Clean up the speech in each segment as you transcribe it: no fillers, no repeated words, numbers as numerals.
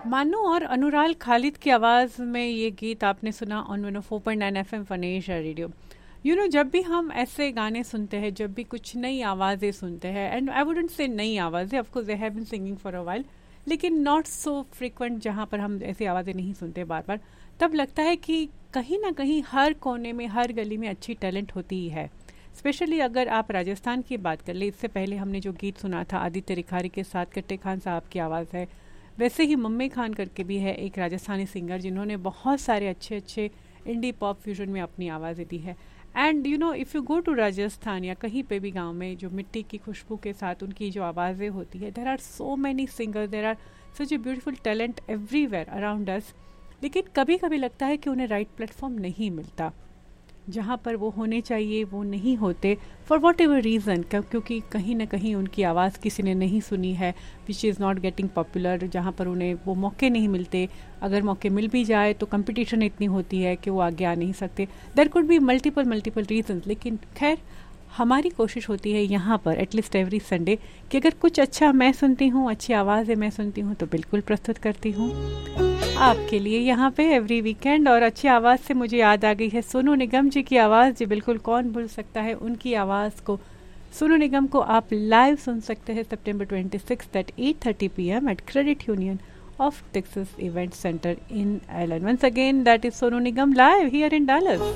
मानो और अनुराल खालिद की आवाज़ में ये गीत आपने सुना ऑन 104.9 एफएम फनेशा रेडियो। जब भी हम ऐसे गाने सुनते हैं, जब भी कुछ नई आवाज़ें सुनते हैं, एंड आई वुडंट से नई आवाज़ें, of course they have been singing for a while, लेकिन नॉट सो फ्रिक्वेंट जहाँ पर हम ऐसी आवाज़ें नहीं सुनते बार बार, तब लगता है कि कहीं ना कहीं हर कोने में, हर गली में अच्छी टैलेंट होती ही है। स्पेशली अगर आप राजस्थान की बात कर ले, इससे पहले हमने जो गीत सुना था आदित्य रिखारी के साथ, कट्टे खान साहब की आवाज़ है। वैसे ही मम्मी खान करके भी है एक राजस्थानी सिंगर जिन्होंने बहुत सारे अच्छे अच्छे इंडी पॉप फ्यूजन में अपनी आवाज़ें दी है। And if you go to Rajasthan या कहीं पे भी गांव में, जो मिट्टी की खुशबू के साथ उनकी जो आवाज़ें होती है, there are so many singer, there are such a beautiful talent everywhere around us. लेकिन कभी कभी लगता है कि उन्हें राइट प्लेटफॉर्म नहीं मिलता, जहाँ पर वो होने चाहिए वो नहीं होते, फॉर वॉट एवर रीज़न, क्योंकि कहीं ना कहीं उनकी आवाज़ किसी ने नहीं सुनी है, which is not getting popular, जहाँ पर उन्हें वो मौके नहीं मिलते। अगर मौके मिल भी जाए तो कंपटीशन इतनी होती है कि वो आगे आ नहीं सकते। There could be multiple reasons, लेकिन खैर हमारी कोशिश होती है यहाँ पर एटलीस्ट एवरी संडे कि अगर कुछ अच्छा मैं सुनती हूँ, अच्छी आवाज़ें मैं सुनती हूँ, तो बिल्कुल प्रस्तुत करती हूँ आपके लिए यहाँ पे एवरी वीकेंड। और अच्छी आवाज़ से मुझे याद आ गई है सोनू निगम जी की आवाज़, जी बिल्कुल, कौन भूल सकता है उनकी आवाज़ को। सोनू निगम को आप लाइव सुन सकते हैं September 26 at 8:30 PM at Credit Union of Texas Event Center in Allen. Once again, that is Sonu Nigam live here in Dallas.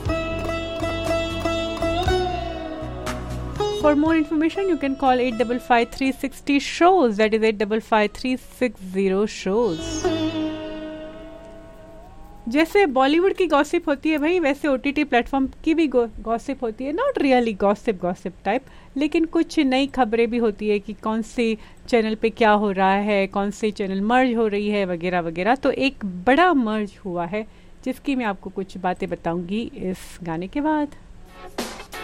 For more information, you can call 855-360 shows. That is 855-360 shows. जैसे बॉलीवुड की gossip होती है भाई, वैसे OTT platform की भी gossip होती है। नॉट रियली गॉसिप टाइप, लेकिन कुछ नई खबरें भी होती है कि कौन से चैनल पे क्या हो रहा है, कौन से चैनल मर्ज हो रही है, वगैरह वगैरह। तो एक बड़ा मर्ज हुआ है जिसकी मैं आपको कुछ बातें बताऊंगी इस गाने के बाद।